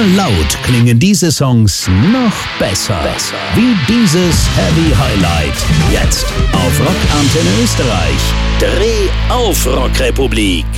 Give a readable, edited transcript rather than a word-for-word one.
laut klingen diese Songs noch besser. Wie dieses Heavy Highlight. Jetzt auf Rock Antenne Österreich. Dreh auf Rockrepublik.